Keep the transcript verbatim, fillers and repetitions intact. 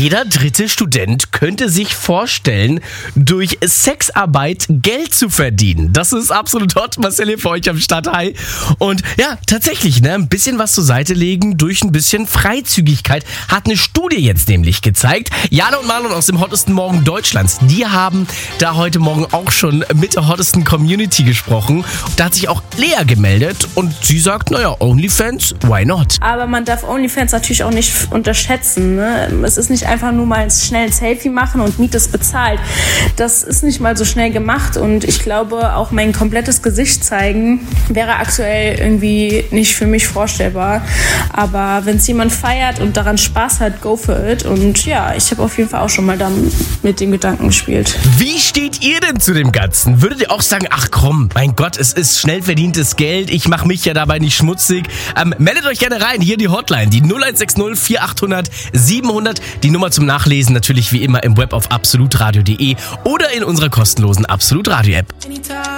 Jeder dritte Student könnte sich vorstellen, durch Sexarbeit Geld zu verdienen. Das ist absolut hot. Marcel hier für euch am Start. Hi. Und ja, tatsächlich, ne, ein bisschen was zur Seite legen durch ein bisschen Freizügigkeit hat eine Studie jetzt nämlich gezeigt. Jana und Marlon aus dem hottesten Morgen Deutschlands, die haben da heute Morgen auch schon mit der hottesten Community gesprochen. Da hat sich auch Lea gemeldet und sie sagt, naja, OnlyFans, why not? Aber man darf OnlyFans natürlich auch nicht unterschätzen. Ne? Es ist nicht einfach nur mal schnell ein Selfie machen und Miete ist bezahlt. Das ist nicht mal so schnell gemacht und ich glaube, auch mein komplettes Gesicht zeigen wäre aktuell irgendwie nicht für mich vorstellbar. Aber wenn es jemand feiert und daran Spaß hat, go for it. Und ja, ich habe auf jeden Fall auch schon mal dann mit den Gedanken gespielt. Wie steht ihr denn zu dem Ganzen? Würdet ihr auch sagen, ach komm, mein Gott, es ist schnell verdientes Geld, ich mache mich ja dabei nicht schmutzig. Ähm, meldet euch gerne rein, hier die Hotline, die null eins sechs null vier acht null null sieben null null, die Nummer zum Nachlesen natürlich wie immer im Web auf absolutradio punkt de oder in unserer kostenlosen Absolut Radio App.